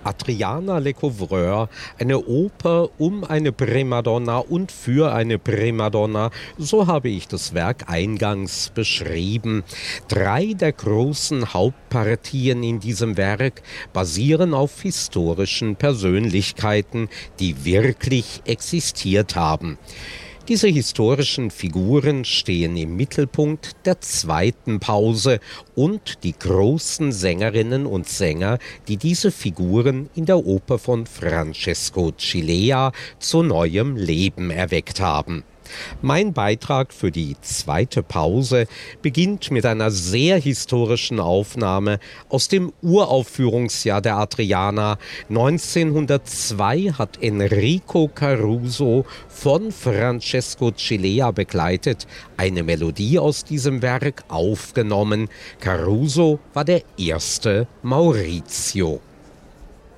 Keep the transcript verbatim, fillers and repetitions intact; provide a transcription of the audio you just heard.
Adriana Lecouvreur, eine Oper um eine Primadonna und für eine Primadonna, so habe ich das Werk eingangs beschrieben. Drei der großen Hauptpartien in diesem Werk basieren auf historischen Persönlichkeiten, die wirklich existiert haben. Diese historischen Figuren stehen im Mittelpunkt der zweiten Pause und die großen Sängerinnen und Sänger, die diese Figuren in der Oper von Francesco Cilea zu neuem Leben erweckt haben. Mein Beitrag für die zweite Pause beginnt mit einer sehr historischen Aufnahme aus dem Uraufführungsjahr der Adriana. neunzehnhundertzwei hat Enrico Caruso von Francesco Cilea begleitet eine Melodie aus diesem Werk aufgenommen. Caruso war der erste Maurizio.